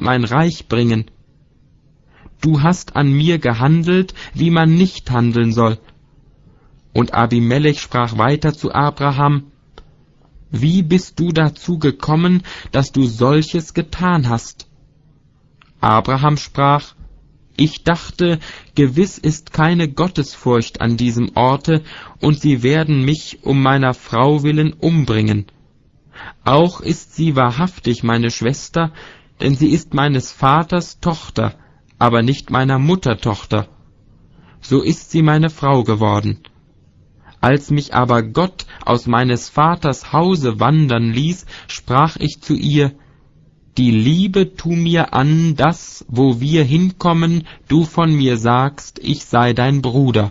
mein Reich bringen. Du hast an mir gehandelt, wie man nicht handeln soll. Und Abimelech sprach weiter zu Abraham: Wie bist du dazu gekommen, dass du solches getan hast? Abraham sprach: Ich dachte, gewiss ist keine Gottesfurcht an diesem Orte, und sie werden mich um meiner Frau willen umbringen. Auch ist sie wahrhaftig meine Schwester, denn sie ist meines Vaters Tochter, aber nicht meiner Mutter Tochter. So ist sie meine Frau geworden. Als mich aber Gott aus meines Vaters Hause wandern ließ, sprach ich zu ihr: Die Liebe tu mir an, dass, wo wir hinkommen, du von mir sagst, ich sei dein Bruder.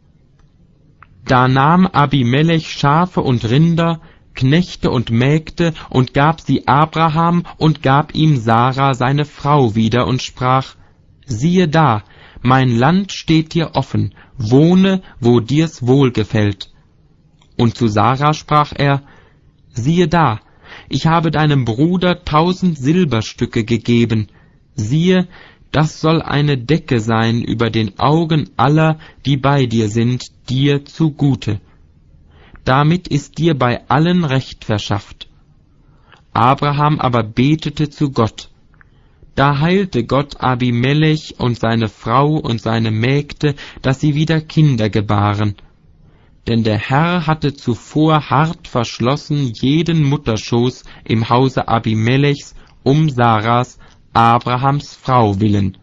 Da nahm Abimelech Schafe und Rinder, Knechte und Mägde, und gab sie Abraham und gab ihm Sarah seine Frau wieder und sprach: Siehe da, mein Land steht dir offen, wohne, wo dir's wohlgefällt. Und zu Sarah sprach er: Siehe da, ich habe deinem Bruder 1000 Silberstücke gegeben. Siehe, das soll eine Decke sein über den Augen aller, die bei dir sind, dir zugute. Damit ist dir bei allen Recht verschafft. Abraham aber betete zu Gott. Da heilte Gott Abimelech und seine Frau und seine Mägde, dass sie wieder Kinder gebaren. Denn der Herr hatte zuvor hart verschlossen jeden Mutterschoß im Hause Abimelechs um Sarahs, Abrahams Frau willen.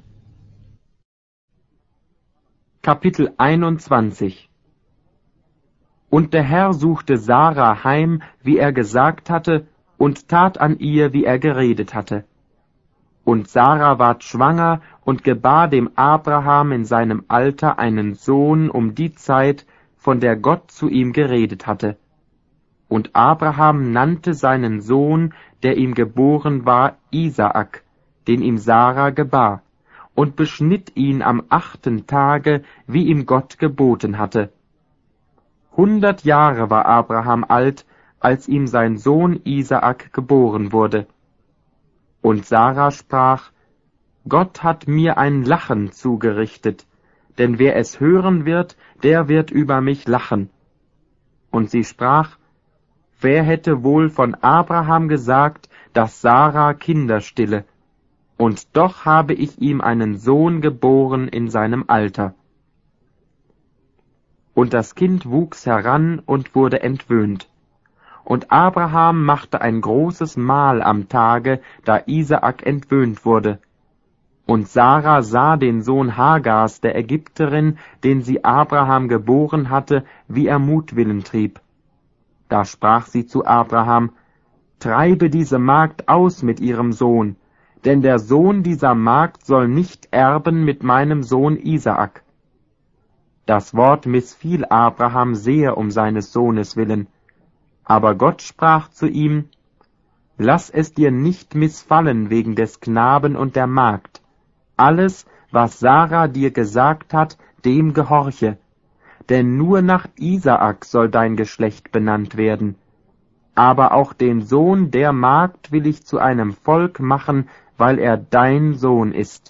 Kapitel 21. Und der Herr suchte Sarah heim, wie er gesagt hatte, und tat an ihr, wie er geredet hatte. Und Sarah ward schwanger und gebar dem Abraham in seinem Alter einen Sohn um die Zeit, von der Gott zu ihm geredet hatte. Und Abraham nannte seinen Sohn, der ihm geboren war, Isaak, den ihm Sarah gebar, und beschnitt ihn am 8. Tage, wie ihm Gott geboten hatte. 100 Jahre war Abraham alt, als ihm sein Sohn Isaak geboren wurde. Und Sarah sprach: Gott hat mir ein Lachen zugerichtet, denn wer es hören wird, der wird über mich lachen. Und sie sprach: Wer hätte wohl von Abraham gesagt, dass Sarah Kinder stille? Und doch habe ich ihm einen Sohn geboren in seinem Alter. Und das Kind wuchs heran und wurde entwöhnt. Und Abraham machte ein großes Mahl am Tage, da Isaak entwöhnt wurde. Und Sarah sah den Sohn Hagars, der Ägypterin, den sie Abraham geboren hatte, wie er Mutwillen trieb. Da sprach sie zu Abraham: Treibe diese Magd aus mit ihrem Sohn, denn der Sohn dieser Magd soll nicht erben mit meinem Sohn Isaak. Das Wort missfiel Abraham sehr um seines Sohnes willen. Aber Gott sprach zu ihm: Lass es dir nicht missfallen wegen des Knaben und der Magd. Alles, was Sarah dir gesagt hat, dem gehorche. Denn nur nach Isaak soll dein Geschlecht benannt werden. Aber auch den Sohn der Magd will ich zu einem Volk machen, weil er dein Sohn ist.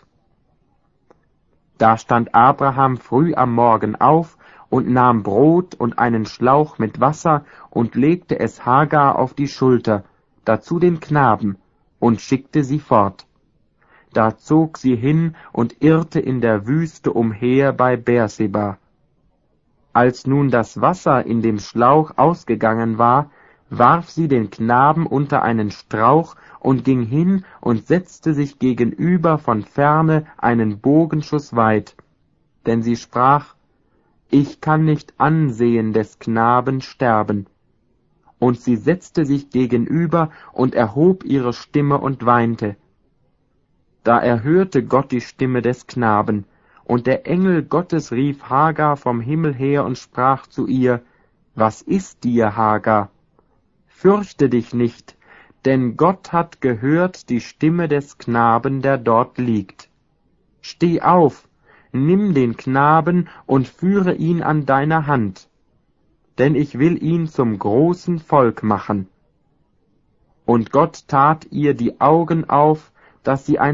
Da stand Abraham früh am Morgen auf und nahm Brot und einen Schlauch mit Wasser und legte es Hagar auf die Schulter, dazu den Knaben, und schickte sie fort. Da zog sie hin und irrte in der Wüste umher bei Beerseba. Als nun das Wasser in dem Schlauch ausgegangen war, warf sie den Knaben unter einen Strauch und ging hin und setzte sich gegenüber von ferne einen Bogenschuss weit. Denn sie sprach: Ich kann nicht ansehen des Knaben sterben. Und sie setzte sich gegenüber und erhob ihre Stimme und weinte. Da erhörte Gott die Stimme des Knaben, und der Engel Gottes rief Hagar vom Himmel her und sprach zu ihr: Was ist dir, Hagar? Fürchte dich nicht, denn Gott hat gehört die Stimme des Knaben, der dort liegt. Steh auf, nimm den Knaben und führe ihn an deiner Hand, denn ich will ihn zum großen Volk machen. Und Gott tat ihr die Augen auf, dass sie ein